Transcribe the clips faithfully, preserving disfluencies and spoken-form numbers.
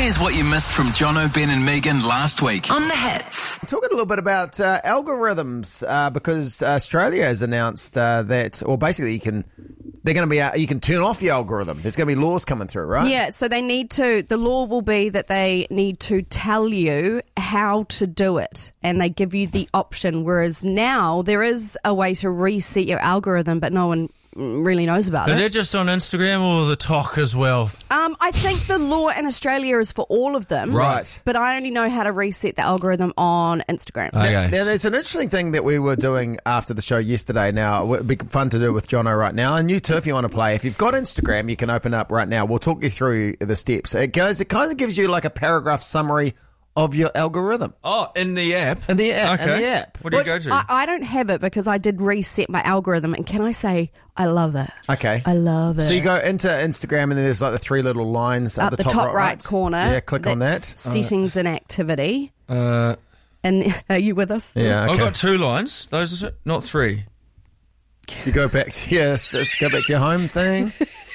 Here's what you missed from Jono, Ben and Megan last week on The Hits. Talking a little bit about uh, algorithms uh, because Australia has announced uh, that, or basically you can, they're going to be, uh, you can turn off your algorithm. There's going to be laws coming through, right? Yeah, so they need to, the law will be that they need to tell you how to do it and they give you the option, whereas now there is a way to reset your algorithm, but no one really knows about Is it. it just on Instagram or the talk as well? Um, I think the law in Australia is for all of them. Right. But I only know how to reset the algorithm on Instagram. Okay. Now, there's an interesting thing that we were doing after the show yesterday. Now, it would be fun to do with Jono right now. And you too, if you want to play. If you've got Instagram, you can open up right now. We'll talk you through the steps. It goes. It kind of gives you like a paragraph summary of your algorithm. Oh, in the app? In the app. Okay. In the app. What do you Which go to? I, I don't have it because I did reset my algorithm. And can I say, I love it. Okay. I love it. So you go into Instagram and then there's like the three little lines Up at the, the, top, right, right corner. Yeah, click on that. that's Settings and activity. Uh, And are you with us? Yeah, okay. I've got two lines. Those are not three. You go back to, yes, just go back to your home thing.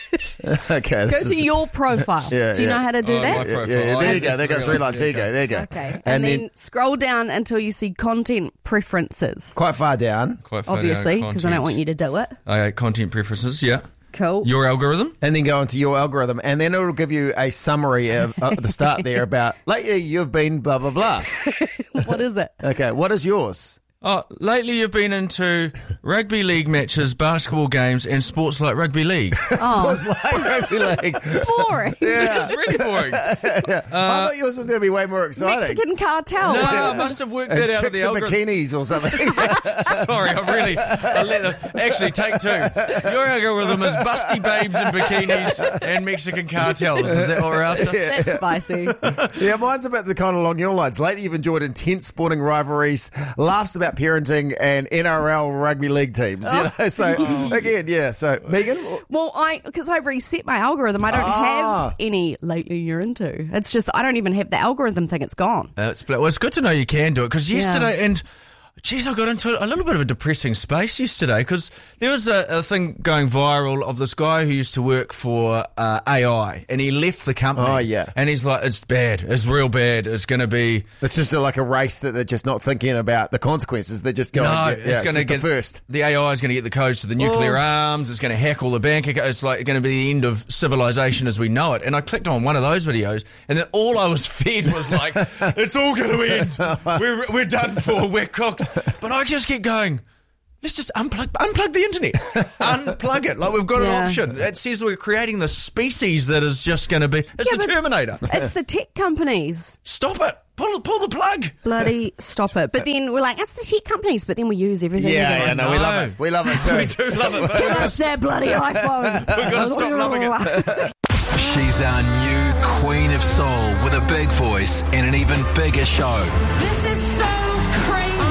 Okay. Go this to is- your profile. Yeah, Do you yeah. know how to do Oh, that? my Yeah, profile. yeah, yeah, I there you have go. the There you go. three Three lines. lines. There you go. There you go. Okay. And, And then, then scroll down until you see content preferences. quite far down. Quite far down, Obviously, because I don't content. want you to do it. Okay, content preferences, yeah. Cool. Your algorithm? And then go into your algorithm, and then it'll give you a summary of, at the start there about lately you've been blah blah blah. What is it? Okay, what is yours? Oh, lately you've been into rugby league matches, basketball games, and sports like rugby league. Oh, It's like rugby league. boring. Yeah. It's really boring. I thought yours was going to be way more exciting. Mexican cartel. No, I must have worked that And out of chicks the in algorithm. bikinis or something. Sorry, I really... I let them, actually, take two. Your algorithm is busty babes in bikinis and Mexican cartels. Is that what we're after? That's spicy. Yeah, mine's about the kind of along your lines. Lately, you've enjoyed intense sporting rivalries, laughs about parenting, and N R L rugby league teams. You know, so again, yeah. So Megan, Well, I because I reset my algorithm, I don't Ah. have any lately you're into. It's just I don't even have the algorithm thing. It's gone. Uh, it's, well, it's good to know you can do it because yesterday, and geez, I got into a little bit of a depressing space yesterday because there was a, a thing going viral of this guy who used to work for uh, A I and he left the company. Oh, yeah. And he's like, it's bad. It's real bad. It's going to be... it's just a, like a race that they're just not thinking about the consequences. They're just going. No, yeah, it's yeah, going to just get the first. The A I is going to get the codes to the nuclear Oh. arms. It's going to hack all the bank accounts. It's like going to be the end of civilization as we know it. And I clicked on one of those videos, and then all I was fed was like, "It's all going to end. We're we're done for. We're cooked." But I just keep going. Let's just unplug unplug the internet. Unplug it. Like we've got Yeah. an option. It says we're creating the species that is just going to be. It's Yeah, the but- Terminator. It's the tech companies. Stop it. Pull pull the plug. Bloody stop it. But then we're like, it's the tech companies, but then we use everything. Yeah, again. yeah, no, we No. love it. We love it too. We do love it. Give But us that bloody iPhone. we've got to stop loving it. She's our new Queen of Soul with a big voice and an even bigger show. This is so crazy.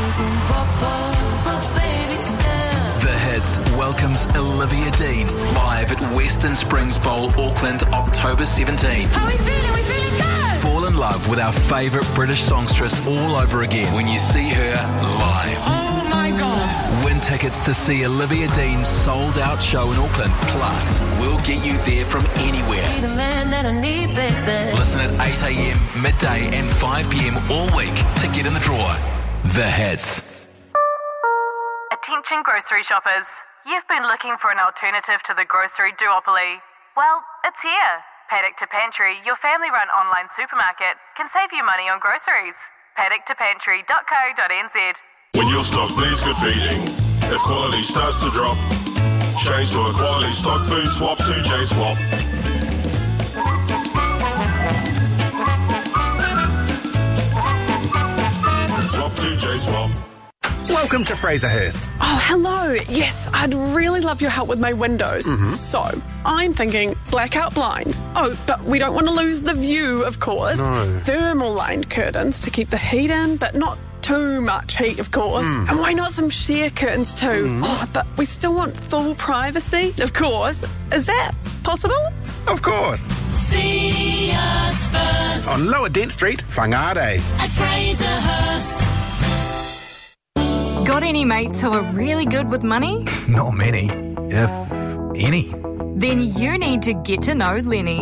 The Hits welcomes Olivia Dean live at Western Springs Bowl, Auckland, October seventeenth. How we feeling? We feeling good. Fall in love with our favourite British songstress all over again when you see her live. Oh my god. Win tickets to see Olivia Dean's sold-out show in Auckland. Plus, we'll get you there from anywhere. Be the man that I need, baby. Listen at eight a.m, midday and five p.m. all week to get in the draw. The Hits. Attention grocery shoppers. You've been looking for an alternative to the grocery duopoly. Well, it's here. Paddock to Pantry, your family-run online supermarket, can save you money on groceries. paddock to pantry dot co dot n z. When your stock needs good feeding, if quality starts to drop, change to a quality stock food swap to J Swap. Swap to J Swap. Welcome to Fraserhurst. Oh, hello. Yes, I'd really love your help with my windows. So, I'm thinking blackout blinds. Oh, but we don't want to lose the view, of course. No. Thermal-lined curtains to keep the heat in, but not too much heat, of course. And why not some sheer curtains too? Oh, but we still want full privacy, of course. Is that possible? Of course. See us first On Lower Dent Street, Whangarei. at Fraserhurst. Got any mates who are really good with money? Not many, if any. Then you need to get to know Lenny.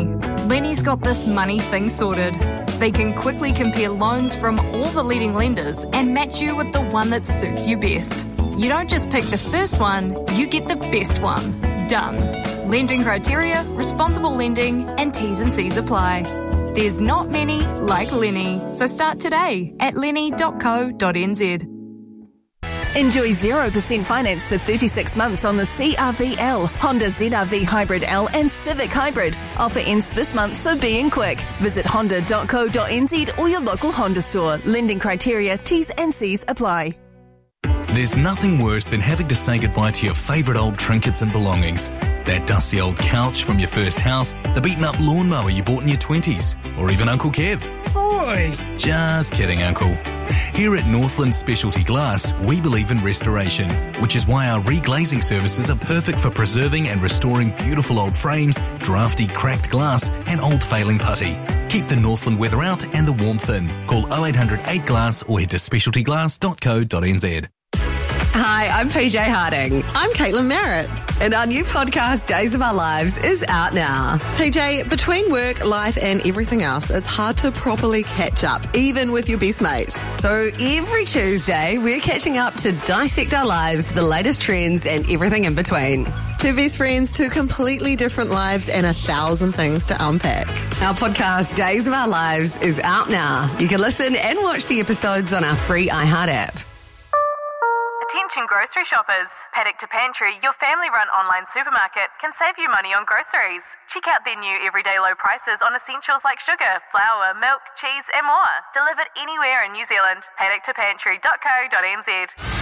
Lenny's got this money thing sorted. They can quickly compare loans from all the leading lenders and match you with the one that suits you best. You don't just pick the first one, you get the best one. Done. Lending criteria, responsible lending, and T's and C's apply. There's not many like Lenny, so start today at lenny dot co dot n z. Enjoy zero percent finance for thirty-six months on the C R V L, Honda Z R V Hybrid L and Civic Hybrid. Offer ends this month, so be in quick. Visit honda dot co dot n z or your local Honda store. Lending criteria, T's and C's apply. There's nothing worse than having to say goodbye to your favourite old trinkets and belongings. That dusty old couch from your first house, the beaten up lawnmower you bought in your twenties, or even Uncle Kev. Oi! Just kidding, Uncle. Here at Northland Specialty Glass, we believe in restoration, which is why our reglazing services are perfect for preserving and restoring beautiful old frames, drafty cracked glass and old failing putty. Keep the Northland weather out and the warmth in. Call oh eight hundred eight glass or head to specialty glass dot co dot n z. Hi, I'm P J Harding. I'm Caitlin Merritt. And our new podcast, Days of Our Lives, is out now. P J, between work, life and everything else, it's hard to properly catch up, even with your best mate. So every Tuesday, we're catching up to dissect our lives, the latest trends and everything in between. Two best friends, two completely different lives and a thousand things to unpack. Our podcast, Days of Our Lives, is out now. You can listen and watch the episodes on our free iHeart app. Attention grocery shoppers. Paddock to Pantry, your family-run online supermarket, can save you money on groceries. Check out their new everyday low prices on essentials like sugar, flour, milk, cheese and more. Delivered anywhere in New Zealand. paddock to pantry dot co dot n z.